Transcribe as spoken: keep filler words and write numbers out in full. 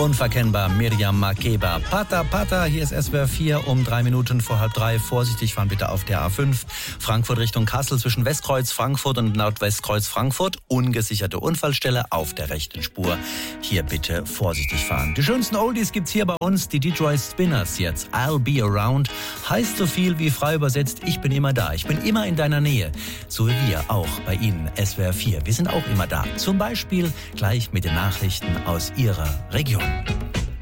Unverkennbar Miriam Makeba. Pata Pata, hier ist S W R vier um drei Minuten vor halb drei. Vorsichtig fahren bitte auf der A fünf. Frankfurt Richtung Kassel zwischen Westkreuz Frankfurt und Nordwestkreuz Frankfurt. Ungesicherte Unfallstelle auf der rechten Spur. Hier bitte vorsichtig fahren. Die schönsten Oldies gibt's hier bei uns. Die Detroit Spinners jetzt. I'll be around. Heißt so viel wie frei übersetzt, ich bin immer da. Ich bin immer in deiner Nähe. So wie wir auch bei Ihnen, S W R vier. Wir sind auch immer da. Zum Beispiel gleich mit den Nachrichten aus Ihrer Region.